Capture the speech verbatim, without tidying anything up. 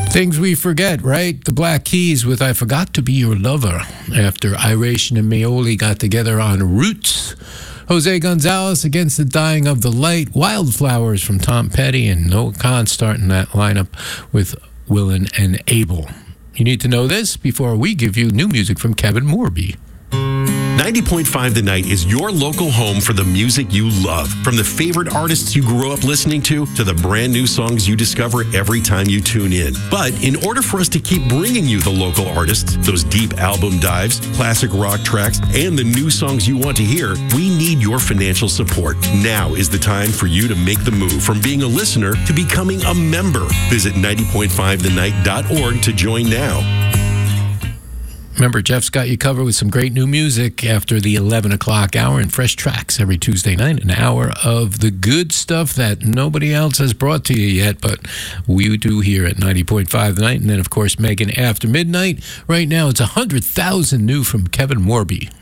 Things we forget, right? The Black Keys with I Forgot to Be Your Lover after Iration and Maoli got together on Roots. Jose Gonzalez Against the Dying of the Light. Wildflowers from Tom Petty and Noah Khan starting that lineup with Willen and Abel. You need to know this before we give you new music from Kevin Morby. ninety point five The Night is your local home for the music you love. From the favorite artists you grew up listening to, to the brand new songs you discover every time you tune in. But in order for us to keep bringing you the local artists, those deep album dives, classic rock tracks, and the new songs you want to hear, we need your financial support. Now is the time for you to make the move from being a listener to becoming a member. Visit ninety point five the night dot org to join now. Remember, Jeff's got you covered with some great new music after the eleven o'clock hour and fresh tracks every Tuesday night, an hour of the good stuff that nobody else has brought to you yet, but we do here at ninety point five The Night. And then, of course, Megan After Midnight. Right now, it's one hundred thousand new from Kevin Morby.